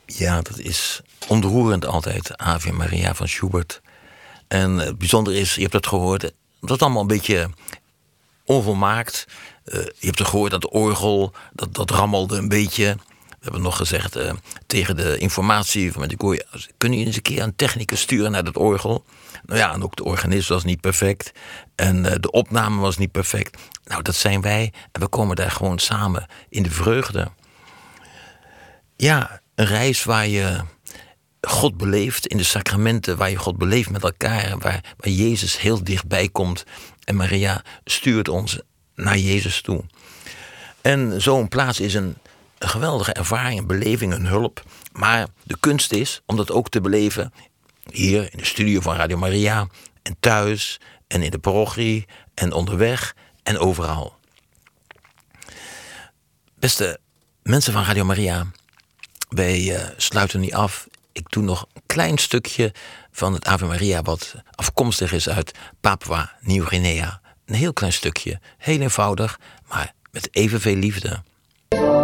Ja, dat is ontroerend altijd, Ave Maria van Schubert. En het bijzondere is, je hebt het gehoord, dat is allemaal een beetje onvolmaakt. Je hebt het gehoord dat de orgel, dat rammelde een beetje. We hebben nog gezegd tegen de informatie van de koor, kunnen jullie eens een keer een technicus sturen naar dat orgel? Nou ja, en ook de organist was niet perfect. En de opname was niet perfect. Nou, dat zijn wij. En we komen daar gewoon samen in de vreugde. Ja, een reis waar je God beleeft in de sacramenten, waar je God beleeft met elkaar, waar Jezus heel dichtbij komt. En Maria stuurt ons naar Jezus toe. En zo'n plaats is een geweldige ervaring, een beleving, een hulp. Maar de kunst is om dat ook te beleven hier in de studio van Radio Maria en thuis en in de parochie en onderweg en overal. Beste mensen van Radio Maria, wij sluiten nu af. Ik doe nog een klein stukje van het Ave Maria wat afkomstig is uit Papua Nieuw-Guinea. Een heel klein stukje, heel eenvoudig, maar met evenveel liefde.